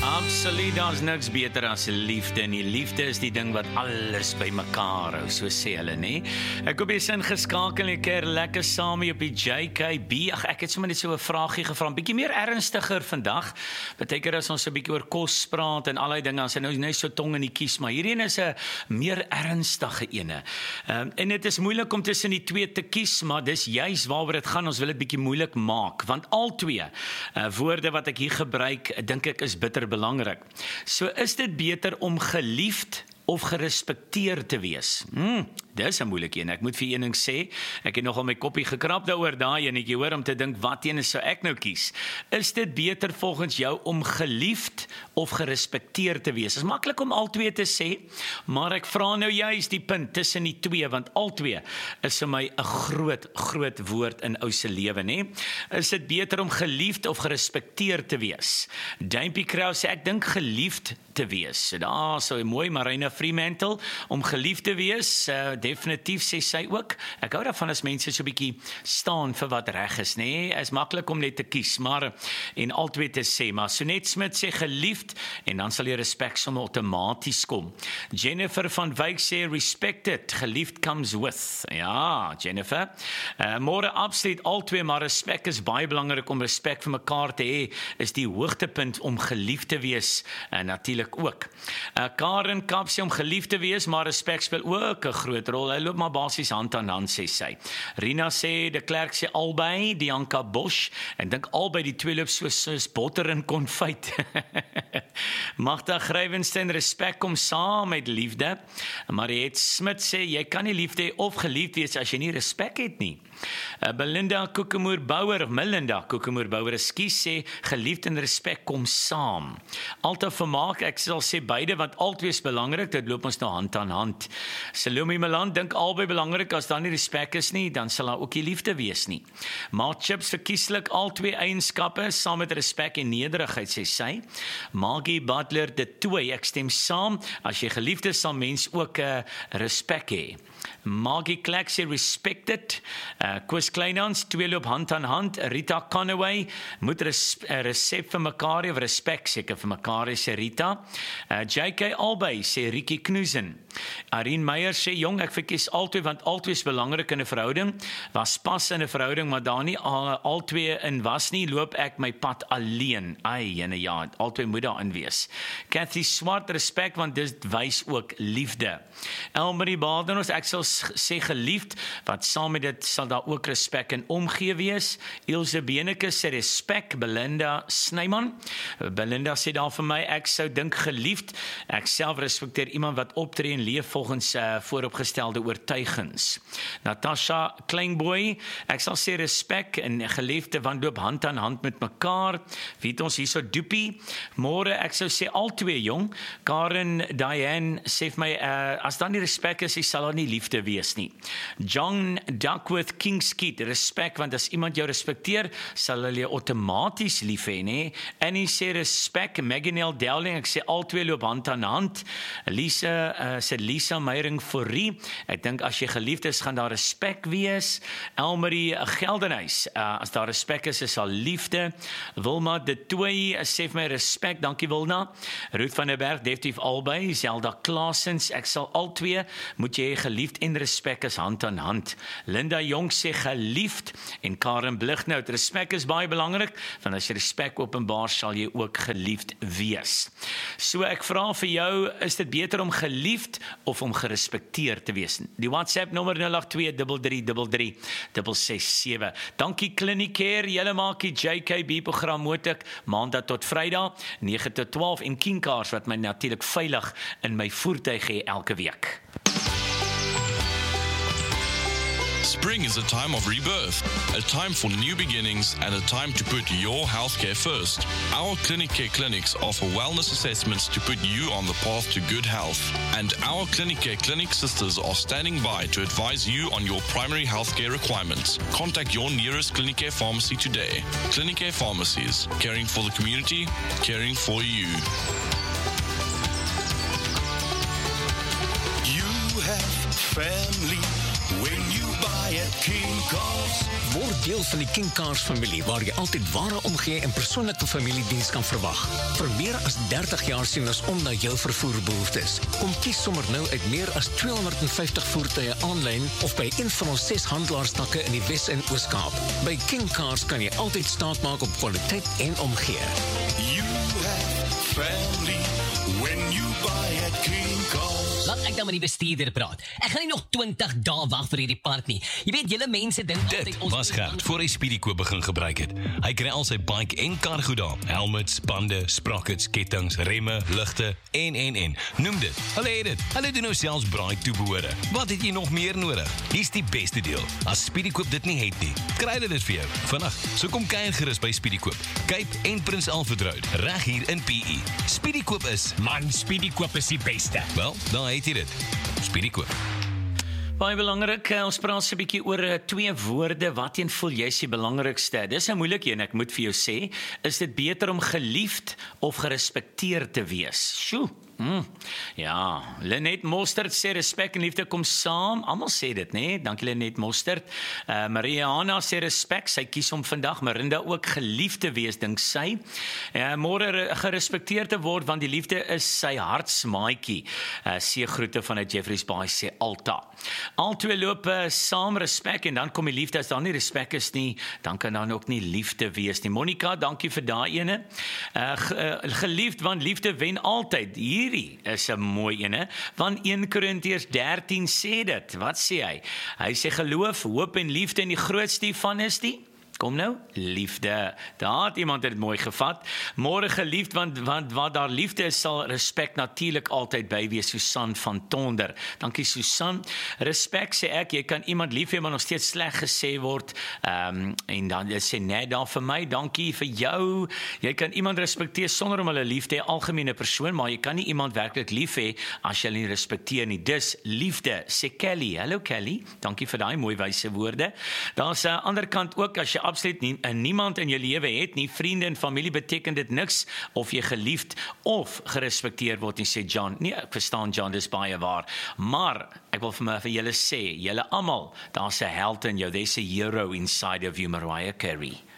Absoluut, daar's niks beter as liefde en die liefde is die ding wat alles by mekaar hou, so sê hulle, nee? Ek hoop jy is ingeskakel en keer lekker saam op die JKB. Ek het sommer net so 'n vraagie gevra, bietjie meer ernstiger vandag. Beteken as ons 'n bietjie oor kos praat en al die dinge, as hy nou net so tong in die kies, maar hierdie is 'n meer ernstige ene. En dit is moeilik om tussen die twee te kies, maar dis juis waaroor dit gaan, ons wil dit bietjie moeilik maak, want al twee woorde wat ek hier gebruik, dink ek is bitter belangrik. So is dit beter om geliefd of gerespekteer te wees? Dis 'n moeilike een. Ek moet vir een ding sê, ek het nogal my koppie gekrap daaroor daai enetjie, hoor, om te dink wat een sou ek nou kies. Is dit beter volgens jou om geliefd of gerespekteer te wees? Dit is maklik om al twee te sê, maar ek vra nou juist die punt tussen die twee, want al twee is vir my 'n groot woord in ou se lewe, nê? Is dit beter om geliefd of gerespekteer te wees? Duimpie Krau sê ek dink geliefd te wees. Daar so mooi Marina Fremantle om geliefd te wees. Definitief sê sy ook. Ek hou daarvan as mense so 'n bietjie staan vir wat reg is, nê? Is maklik om net te kies, maar en altyd te sê, maar Sonet Smit sê geliefd en dan sal jy respek sommer outomaties kom. Jennifer van Wyk sê respected, geliefd comes with. Ja, Jennifer. Môre absoluut altyd, maar respek is baie belangrik. Om respek vir mekaar te hê is die hoogtepunt om geliefd te wees, natuurlik ook. Karen Kap sê om geliefd te wees, maar respek speel ook 'n groot rol. Hy loop maar basies hand aan hand, sê sy. Rina sê, de Klerk sê albei, Dianka Bosch, en dink albei die twee loop soos botter in konfyt. Magda Grywenstein, respek kom saam met liefde. Mariette Smit sê, jy kan nie liefde hê of geliefd wees as jy nie respek het nie. Melinda Kokemoer-Bouwer, ekskuus, sê, geliefd en respek kom saam. Alta Vermaak, ek sal sê beide, want altyd is belangrik, dit loop ons nou hand aan hand. Salome Milan, dink albei belangrik, as daar nie respek is nie, dan sal daar ook nie liefde wees nie. Maar Chips verkieslik al twee eienskappe, saam met respek en nederigheid, sê sy. Maggie Butler, dit twee, ek stem saam, as jy geliefd is, sal mens ook respek hê. Maggie Klek sê respected. Koos Kleinhans, twee loop hand aan hand. Rita Conaway, moet resep vir mekaar hê, of respek seker vir mekaar hê, sê Rita. JK albei, sê Rikkie Knoesen. Arien Meyer sê, jong, ek verkies altyd, want altyd is belangrik in 'n verhouding. Was pas in 'n verhouding, maar daar nie altyd in was nie, loop ek my pad alleen. Jene ja, altyd moet daarin wees. Cathy Swart, respek, want dit wys ook liefde. Elmarie Badenhorst, ek sal sê geliefd, want saam met dit sal daar ook respek en omgee wees. Ilse Beneke sê respek. Belinda Snyman. Belinda sê daar vir my, ek sou dink geliefd. Ek self respekteer iemand wat optree en leef volgens vooropgestelde oortuigings. Natasha Kleinboy, ek sal sê respek en geliefde, want loop hand aan hand met mekaar. Wie het ons hierso doepie? Môre, ek sou sê al twee, jong. Karen Diane sê vir my, as dan nie respek is, sal daar nie liefde wees nie. John Duckworth Kingskeet, respek, want as iemand jou respekteer, sal hulle jou outomaties lief hê, nê? Annie sê respek. Meganel Dowling, ek sê al twee loop hand aan hand. Lisa sê Lisa Meyering Forrie, ek dink as jy geliefd is, gaan daar respek wees. Elmarie Geldenhuis, as daar respek is, sal liefde. Wilma de Tooi sê vir my respek, dankie Wilna. Ruth van der Berg, definitief albei. Zelda Klaasens, ek sal al twee, moet jy geliefd en respek is hand aan hand. Linda Jong sê geliefd en Karen Blighnout, respek is baie belangrik, want as jy respek openbaar, sal jy ook geliefd wees. So ek vra vir jou, is dit beter om geliefd of om gerespekteer te wees? Die WhatsApp nommer 082333667. Dankie Clinicare, julle maak die JKB program moontlik, maandag tot Vrydag 9 tot 12 en Kinkars wat my natuurlik veilig in my voertuig gee elke week. Spring is a time of rebirth, a time for new beginnings, and a time to put your healthcare first. Our Clinicare clinics offer wellness assessments to put you on the path to good health. And our Clinicare clinic sisters are standing by to advise you on your primary healthcare requirements. Contact your nearest Clinicare pharmacy today. Clinicare Pharmacies, caring for the community, caring for you. You have family when you buy at King Cars. Word deel van die King Cars familie, waar jy altyd ware omgee en persoonlike familiediens kan verwag. Vir meer as 30 jaar sien ons om na jou vervoerbehoeftes. Kom kies sommer nou uit meer as 250 voertuie aanlyn of by een van ons 6 handelaarstakke in die Wes- en Oos-Kaap. By King Cars kan jy altyd staat maak op kwaliteit en omgee. You have family when you buy at King Cars. Laat ek dan met die bestuurder praat. Ek gaan nie nog 20 dae wag vir hierdie park nie. Jy weet, julle mense dink altyd Dit was Gert voor hy SpeedyKoop begin gebruik het. Hy kry al sy bike en kar goed daar. Helmets, bande, sprockets, kettings, remme, ligte en. Noem dit. Hulle het dit. Hulle doen nou selfs braai toebehore. Wat het jy nog meer nodig? Hier's die beste deel. As SpeedyKoop dit nie het nie, kry hulle dit vir jou. Vandag, so kom kuier gerus by SpeedyKoop. Cape en Prins Alfred Road, reg hier in PE. SpeedyKoop is, Man, SpeedyKoop is die beste. wel, daar het jy dit. SpeedyKoop. Baie belangrik, ons praat so 'n bietjie oor 2 woorde. Wat een voel jy is die belangrikste? Dis 'n moeilike een, ek moet vir jou sê. Is dit beter om geliefd of gerespekteer te wees? Sjoe. Ja, Lenet Mostert sê respek en liefde kom saam. Almal sê dit, né? Dankie Lenet Mostert. Mariana sê respek, sy kies om vandag. Marinda ook geliefd te wees, dink sy. Môre gerespekteer te word want die liefde is sy hartsmaatjie. Sê groete vanuit Jeffreys Bay sê Alta. Albei loop saam respek en dan kom die liefde. As daar nie respek is nie, dan kan daar ook nie liefde wees nie. Monica, dankie vir daai ene. Geliefd want liefde wen altyd. Hierdie is 'n mooi ene, want 1 Korintiërs 13 sê dit. Wat sê hy? Hy sê geloof, hoop en liefde en die grootste van is die kom nou, liefde. Daar het iemand dit mooi gevat. Môre geliefd, want waar daar liefde is, sal respek natuurlik altyd by wees. Susan van Tonder. Dankie Susan. Respek sê ek, jy kan iemand lief hê maar nog steeds sleg gesê word. En dan sê net daar vir my, dankie vir jou. Jy kan iemand respekteer sonder om hulle lief te hê, algemene persoon, maar jy kan nie iemand werklik lief hê as jy hulle nie respekteer nie. Dis liefde, sê Kelly. Hallo Kelly. Dankie vir daai mooi wyse woorde. Daar's 'n ander kant ook, as jy absoluut niemand in jou lewe het nie, vriende en familie, beteken dit niks of jy geliefd of gerespekteer word nie, sê John. Nee, ek verstaan John, dis baie waar. Maar ek wil vir julle sê, julle almal, daar's 'n held in jou, there's a hero inside of you, Mariah Carey.